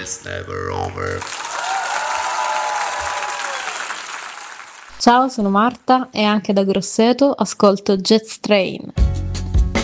is never over. Ciao, sono Marta e anche da Grosseto ascolto Jet Train.